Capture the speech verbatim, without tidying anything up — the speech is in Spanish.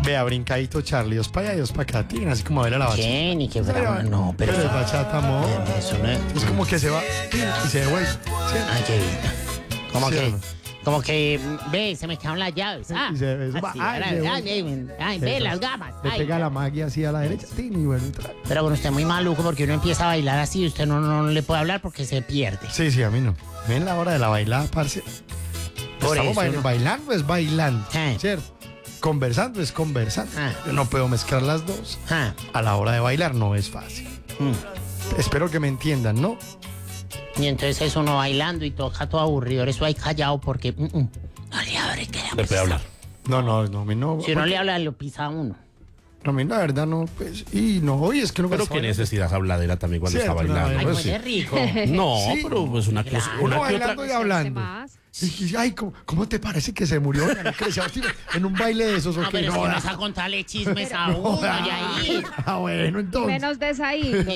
Vea, brincadito Charlie, dos para allá y dos para acá. Tienen así como a ver a la bachata. ¿Qué? Ni que fuera una- No, pero... Pero es bachata, amor. Eso no es... Es como que se va y se devuelve. ¿Sí? Ay, qué bien. Como ¿Sí o que... no? Como que, ve, se me quedaron las llaves. Ah, Y se- eso va- así, ay, ay, se ay, ay, ay, ve Eso. las gafas. Le ay. pega la magia así a la derecha. tin, y vuelve otra vez. Pero bueno, usted es muy maluco porque uno empieza a bailar así y usted no, no le puede hablar porque se pierde. Sí, sí, a mí no. Ven la hora de la bailada, parce. Por Estamos eso, bail- ¿no? bailando, es bailando. Eh. ¿Cierto? Conversando es conversando. Ah. Yo no puedo mezclar las dos. Ah, A la hora de bailar no es fácil. mm. Espero que me entiendan, ¿no? Y entonces eso uno bailando y toca todo aburrido. Eso ahí callado porque mm, mm, no le abre que Le puede hablar. No, no, no, a mí no. Si uno le habla, lo pisa a uno. A mí la verdad no, pues. Y no, oye, es que no Pero qué necesidad habladera también cuando Cierto, está bailando. no, Ay, pues pues sí. es rico. No, Sí. pero pues una cosa, Claro. una Uno que otra. bailando y hablando. más. Y, y, ay, ¿cómo, cómo te parece que se murió? Doña Lucrecia? En un baile de esos, ¿o No, qué? pero es que No, no es a contarle chismes a uno, y ahí. Ah, bueno, entonces. Menos de esa ahí.